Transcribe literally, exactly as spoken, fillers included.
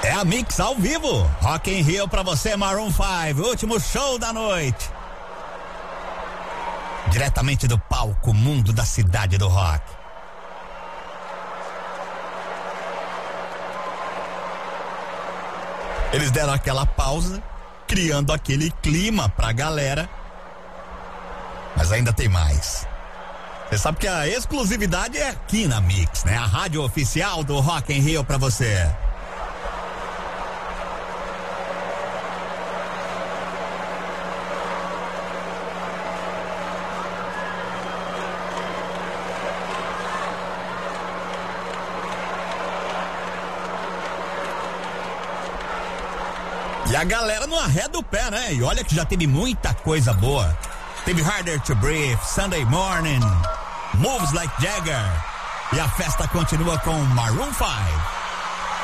É a Mix ao vivo. Rock in Rio pra você, Maroon five. Último show da noite. Diretamente do palco Mundo da Cidade do Rock. Eles deram aquela pausa, criando aquele clima pra galera. Mas ainda tem mais. Você sabe que a exclusividade é aqui na Mix, né? A rádio oficial do Rock in Rio pra você. E a galera não arreda o pé, né? E olha que já teve muita coisa boa. Teve Harder to Breathe, Sunday Morning, Moves Like Jagger. E a festa continua com Maroon five.